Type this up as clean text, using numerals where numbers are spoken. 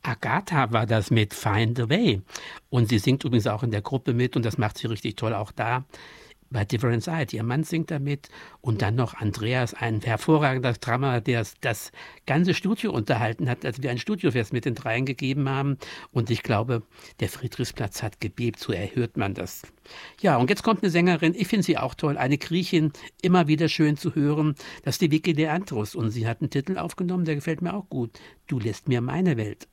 Agatha war das mit Find the Way. Und sie singt übrigens auch in der Gruppe mit und das macht sie richtig toll auch da. Bei Different Side. Ihr Mann singt damit und dann noch Andreas, ein hervorragender Drummer, der das ganze Studio unterhalten hat, als wir ein Studiofest mit den Dreien gegeben haben. Und ich glaube, der Friedrichsplatz hat gebebt, so erhört man das. Ja, und jetzt kommt eine Sängerin, ich finde sie auch toll, eine Griechin, immer wieder schön zu hören. Das ist die Vicky Leandros und sie hat einen Titel aufgenommen, der gefällt mir auch gut. Du lässt mir meine Welt.